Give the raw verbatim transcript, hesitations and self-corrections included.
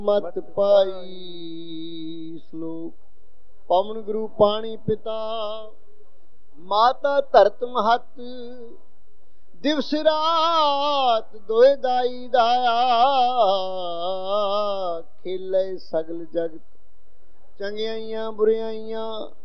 मत पाई। श्लोक। पवन गुरु पानी पिता माता धरत महत, दिवस रात दोए दाई दाया, खेले सगल जगत चंगियाइयां बुरियाइयां